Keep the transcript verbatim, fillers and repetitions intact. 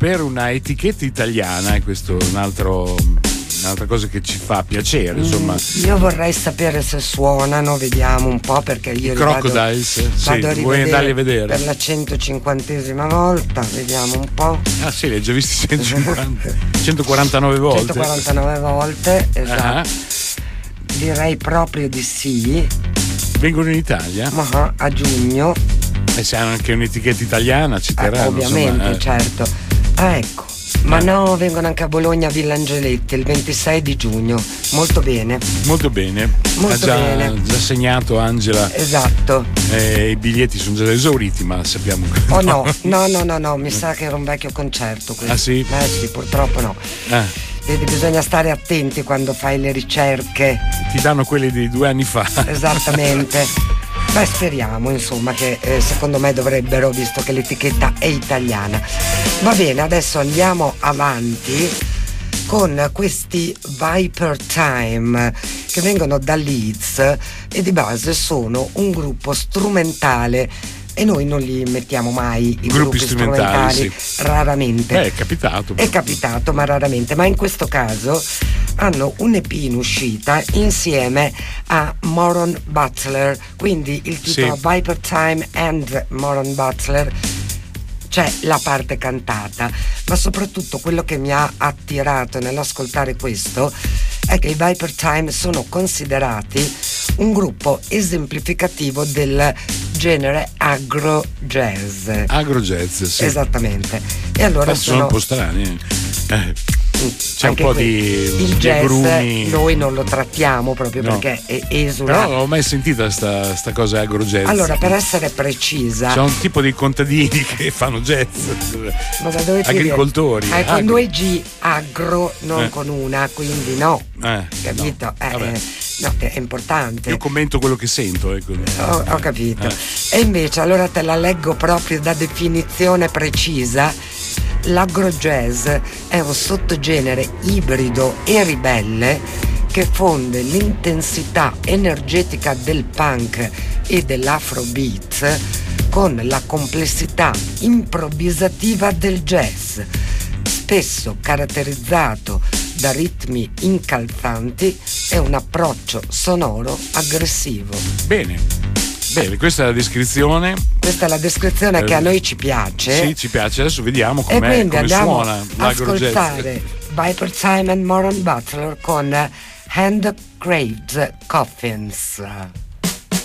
per una etichetta italiana, e questo è un altro, un'altra cosa che ci fa piacere, insomma. Mm, io vorrei sapere se suonano, vediamo un po', perché io I li Crocodiles, vado, vado sì, vuoi andarli a vedere? Per la centocinquantesima volta, vediamo un po'. Ah sì, li hai già visti centocinquanta, centoquarantanove volte. centoquarantanove volte, esatto. Uh-huh. Direi proprio di sì. Vengono in Italia? Uh-huh, a giugno. E se hanno anche un'etichetta italiana ci terranno. Eh, ovviamente, insomma, eh. certo. Ah, ecco. Ma eh. no, vengono anche a Bologna a Villa Angeletti il ventisei di giugno. Molto bene. Molto bene. Molto ha già, bene. già segnato Angela. Esatto. Eh, I biglietti sono già esauriti, ma sappiamo che. Oh no, no, no, no, no, mi sa che era un vecchio concerto questo. Ah sì? Eh sì, purtroppo no. Ah. Vedi, bisogna stare attenti quando fai le ricerche. Ti danno quelli di due anni fa. Esattamente. Beh, speriamo insomma che eh, secondo me dovrebbero, visto che l'etichetta è italiana. Va bene, adesso andiamo avanti con questi Viper Time che vengono da Leeds e di base sono un gruppo strumentale. E noi non li mettiamo mai i gruppi, gruppi strumentali, strumentali sì. Raramente. Beh, è capitato. È capitato, ma raramente. Ma in questo caso hanno un E P in uscita insieme a Moron Butler. Quindi il titolo sì. Viper Time and Moron Butler. C'è la parte cantata, ma soprattutto quello che mi ha attirato nell'ascoltare questo è che i Viper Time sono considerati un gruppo esemplificativo del genere agro jazz. Agro jazz, sì. Esattamente. E allora sono, sono un po' strani. Eh. C'è Anche un po' qui, di il di jazz agrumi. Noi non lo trattiamo proprio no. perché è esula. Però non l'ho mai sentita sta, sta cosa agro jazz. Allora, per essere precisa, c'è un tipo di contadini che fanno jazz. Ma da dove agricoltori eh, con due G, agro, non eh. con una, quindi no, eh, capito? No. Eh, eh, no, è importante. Io commento quello che sento, ecco. Ho, ho capito. Eh. E invece allora te la leggo proprio da definizione precisa. L'agro jazz è un sottogenere ibrido e ribelle che fonde l'intensità energetica del punk e dell'afrobeat con la complessità improvvisativa del jazz, spesso caratterizzato da ritmi incalzanti e un approccio sonoro aggressivo. Bene. Bene, questa è la descrizione. Questa è la descrizione eh, che a noi ci piace. Sì, ci piace. Adesso vediamo com'è, e quindi come andiamo suona l'agro jazz. Ascoltare Viper Time and Moron Butler con Hand Craved Coffins.